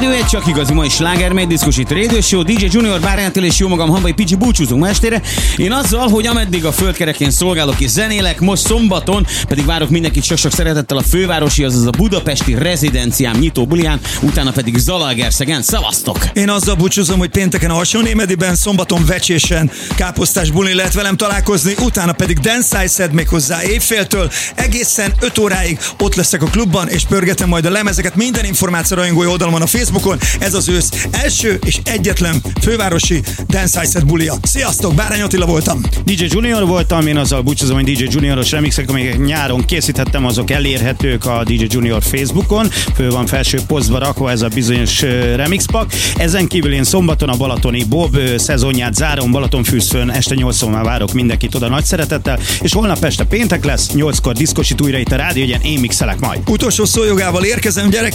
Rádió 1, csak igazi mai sláger, megy diszkosít Radio Show, DJ Junior, Bárjántil és jó magam, Hamvai Picsi, búcsúzunk ma estére. Én azzal, hogy ameddig a földkerekén szolgálok és zenélek, most szombaton pedig várok mindenkit sok-sok szeretettel a fővárosi, azaz a budapesti rezidenciám nyitó bulián, utána pedig Zalaegerszegen. Szevasztok! Én azzal búcsúzom, hogy pénteken a Alsónémediben, szombaton Vecsésen káposztás buli lehet velem találkozni, utána pedig Dance méghozzá éjféltől egészen 5 óráig ott leszek a klubban, és pörgetem majd a lemezeket. Minden információ rajongói oldalon a Facebookon. Ez az ősz első és egyetlen fővárosi Dance bulia. Sziasztok, Bárány Attila voltam. DJ Junior voltam, én azzal búcsúzom, hogy DJ Junioros remixek, amelyek nyáron készíthettem, azok elérhetők a DJ Junior Facebookon. Föl van felső posztba rakva ez a bizonyos remixpak. Ezen kívül én szombaton a Balatoni Bob szezonját zárom, Balatonfürdőn este 8-szor már várok mindenkit oda nagy szeretettel, és holnap este péntek lesz, 8-kor diszkosít újra itt a rádió, én mixelek majd. Utolsó szójogával érkezem, gyerekek.